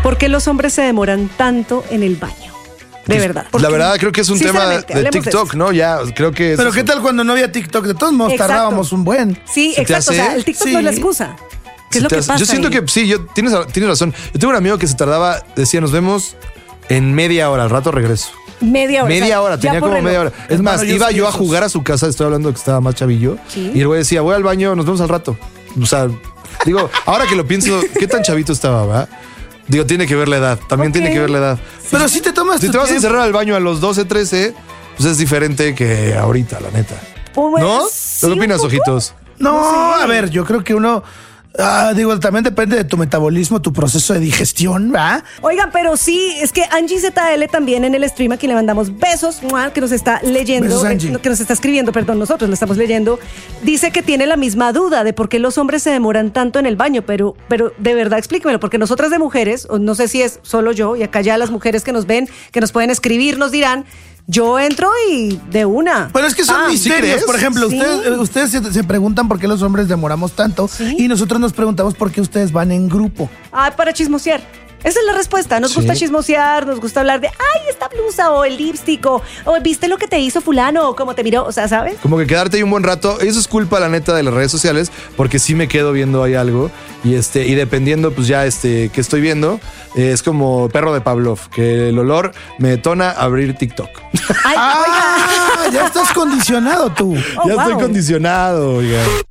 ¿Por qué los hombres se demoran tanto en el baño? De verdad. La verdad, creo que es un tema de TikTok, ¿no? Ya, creo que Pero ¿qué tal cuando no había TikTok? De todos modos, tardábamos un buen. Sí, exacto. O sea, el TikTok no es la excusa. ¿Qué es lo que pasa? Yo siento que sí, tienes razón. Yo tengo un amigo que se tardaba, decía, nos vemos en media hora, al rato regreso. Media hora. Media hora, tenía como media hora. Es más, iba yo a jugar a su casa, estoy hablando de que estaba más chavillo, y el güey decía, voy al baño, nos vemos al rato. O sea, digo, ahora que lo pienso, ¿qué tan chavito estaba, va? Digo, tiene que ver la edad, también tiene que ver la edad. Sí. Pero si te tomas Si te vas a encerrar al baño a los 12, 13, pues es diferente que ahorita, la neta. Pues, ¿No? Sí, ¿Qué opinas, Ojitos? No, a ver, yo creo que uno... también depende de tu metabolismo, tu proceso de digestión, ¿va? Oigan, pero sí, es que Angie ZL también en el stream, aquí le mandamos besos, que nos está leyendo, que nos está escribiendo, perdón, nosotros lo estamos leyendo, dice que tiene la misma duda de por qué los hombres se demoran tanto en el baño, pero de verdad explíquemelo, porque nosotras de mujeres, o no sé si es solo yo, y acá ya las mujeres que nos ven, que nos pueden escribir, nos dirán, yo entro y de una. Pero es que son misterios. ¿Sí? Por ejemplo, ustedes se preguntan por qué los hombres demoramos tanto y nosotros nos preguntamos por qué ustedes van en grupo. Para chismosear. Esa es la respuesta. Nos gusta chismosear, nos gusta hablar de, ay, esta blusa o el lipstick o viste lo que te hizo fulano o cómo te miró, o sea, ¿sabes? Como que quedarte ahí un buen rato. Eso es culpa, la neta, de las redes sociales, porque sí me quedo viendo ahí algo y dependiendo, pues ya qué estoy viendo, es como perro de Pavlov, que el olor me detona abrir TikTok. Ay, ya estás condicionado tú. Ya estoy condicionado, oiga.